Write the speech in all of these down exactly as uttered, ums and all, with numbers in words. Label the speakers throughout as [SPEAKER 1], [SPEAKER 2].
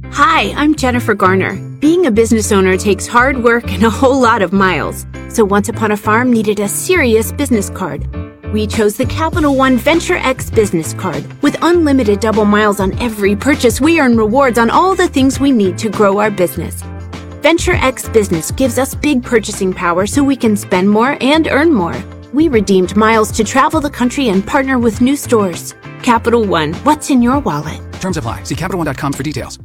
[SPEAKER 1] Hi, I'm Jennifer Garner. Being a business owner takes hard work and a whole lot of miles. So Once Upon a Farm needed a serious business card. We chose the Capital One Venture X business card. With unlimited double miles on every purchase, we earn rewards on all the things we need to grow our business. Venture X Business gives us big purchasing power so we can spend more and earn more. We redeemed miles to travel the country and partner with new stores. Capital One, what's in your wallet?
[SPEAKER 2] Terms apply. See Capital One dot com for details.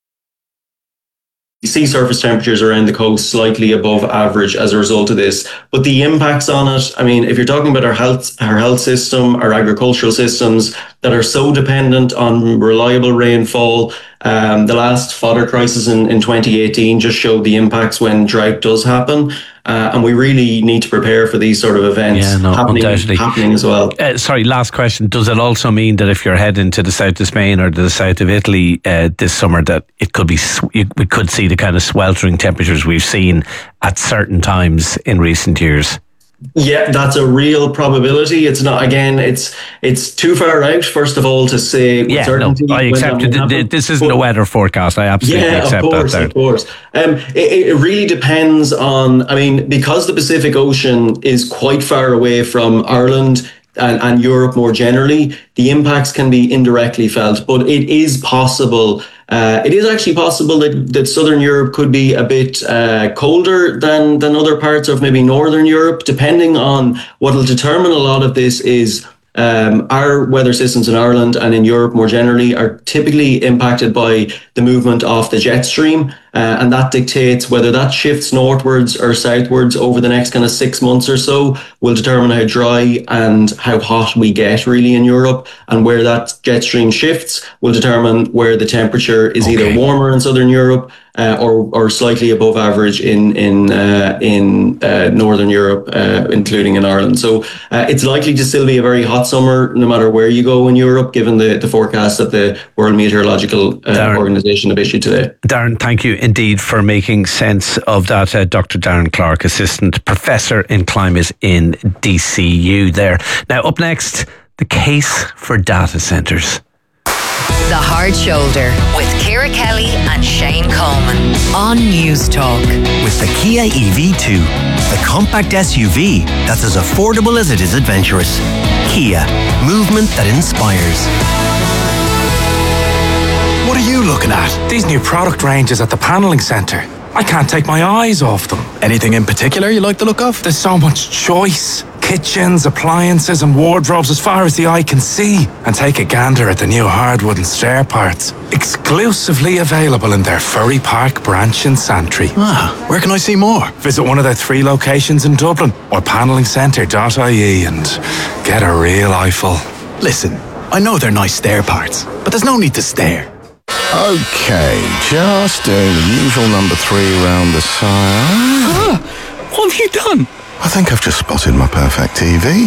[SPEAKER 3] You see surface temperatures around the coast slightly above average as a result of this. But the impacts on it, I mean, if you're talking about our health, our health system, our agricultural systems that are so dependent on reliable rainfall, um, the last fodder crisis in, in twenty eighteen just showed the impacts when drought does happen. Uh, and we really need to prepare for these sort of events
[SPEAKER 4] yeah, no,
[SPEAKER 3] happening, happening as well.
[SPEAKER 4] Uh, sorry, last question. Does it also mean that if you're heading to the south of Spain or the south of Italy uh, this summer, that it could be we could see the kind of sweltering temperatures we've seen at certain times in recent years?
[SPEAKER 3] Yeah, that's a real probability. It's not, again, it's it's too far out, first of all, to say with
[SPEAKER 4] yeah,
[SPEAKER 3] certainty.
[SPEAKER 4] No, I accept it. This isn't but, a weather forecast. I absolutely
[SPEAKER 3] yeah,
[SPEAKER 4] accept
[SPEAKER 3] of course,
[SPEAKER 4] that.
[SPEAKER 3] Of course, um, it, it really depends on, I mean, because the Pacific Ocean is quite far away from Ireland and, and Europe more generally, the impacts can be indirectly felt, but it is possible. Uh, it is actually possible that, that Southern Europe could be a bit uh, colder than, than other parts of maybe Northern Europe, depending on what will determine a lot of this is um, our weather systems in Ireland and in Europe more generally are typically impacted by the movement of the jet stream. Uh, and that dictates whether that shifts northwards or southwards over the next kind of six months or so will determine how dry and how hot we get really in Europe. And where that jet stream shifts will determine where the temperature is okay. either warmer in Southern Europe uh, or or slightly above average in in uh, in uh, Northern Europe, uh, including in Ireland. So uh, it's likely to still be a very hot summer no matter where you go in Europe, given the, the forecast that the World Meteorological uh, Organization have issued today.
[SPEAKER 4] Darren, thank you indeed for making sense of that. Uh, Doctor Darren Clarke, Assistant Professor in Climate in D C U there. Now up next, the case for data centres.
[SPEAKER 5] The Hard Shoulder with Ciara Kelly and Shane Coleman on News Talk.
[SPEAKER 6] With the Kia E V two, the compact S U V that's as affordable as it is adventurous. Kia, movement that inspires.
[SPEAKER 7] What are you looking at? These new product ranges at the Panelling Centre. I can't take my eyes off them. Anything in particular you like the look of? There's so much choice. Kitchens, appliances and wardrobes as far as the eye can see. And take a gander at the new hardwood and stair parts. Exclusively available in their Furry Park branch in Santry.
[SPEAKER 6] Ah, where can I see more?
[SPEAKER 7] Visit one of their three locations in Dublin or panelling centre dot I E and get a real eyeful.
[SPEAKER 6] Listen, I know they're nice stair parts, but there's no need to stare.
[SPEAKER 8] Okay, just doing the usual number three round the side.
[SPEAKER 6] Ah, what have you done?
[SPEAKER 8] I think I've just spotted my perfect T V.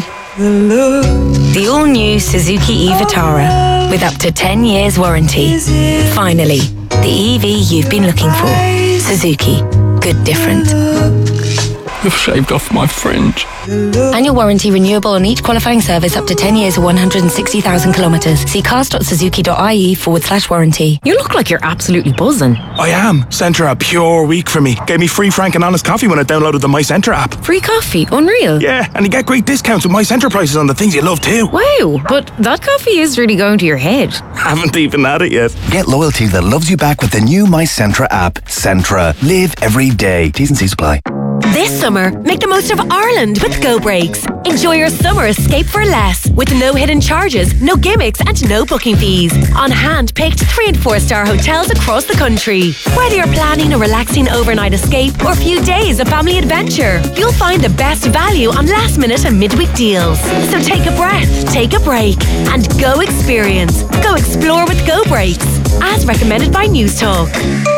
[SPEAKER 5] The all-new Suzuki e-Vitara with up to ten years warranty. Finally, the E V you've been looking for. Suzuki. Good different.
[SPEAKER 6] You've shaved off my fringe.
[SPEAKER 5] Annual warranty renewable on each qualifying service up to ten years or one hundred sixty thousand kilometres. See cars dot suzuki dot I E forward slash warranty.
[SPEAKER 9] You look like you're absolutely buzzing.
[SPEAKER 7] I am. Centre a pure week for me. Gave me free frank and honest coffee when I downloaded the My Centre app.
[SPEAKER 9] Free coffee? Unreal.
[SPEAKER 7] Yeah, and you get great discounts with My Centre prices on the things you love too.
[SPEAKER 9] Wow, but that coffee is really going to your head.
[SPEAKER 7] Haven't even had it yet.
[SPEAKER 6] Get loyalty that loves you back with the new My Centre app. Centra. Live every day. T's and C's apply.
[SPEAKER 10] This summer, make the most of Ireland with Go Breaks. Enjoy your summer escape for less with no hidden charges, no gimmicks and no booking fees. On hand-picked three and four star hotels across the country. Whether you're planning a relaxing overnight escape or a few days of family adventure, you'll find the best value on last minute and midweek deals. So take a breath, take a break and go experience. Go explore with Go Breaks. As recommended by News Talk.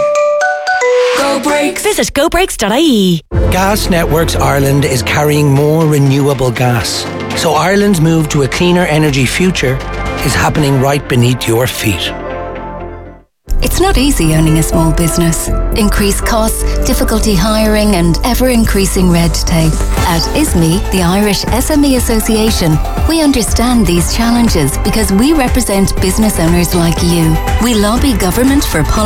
[SPEAKER 10] Go Breaks. Visit go breaks dot I E.
[SPEAKER 11] Gas Networks Ireland is carrying more renewable gas. So Ireland's move to a cleaner energy future is happening right beneath your feet.
[SPEAKER 12] It's not easy owning a small business. Increased costs, difficulty hiring and ever-increasing red tape. At I S M E, the Irish S M E Association, we understand these challenges because we represent business owners like you. We lobby government for policy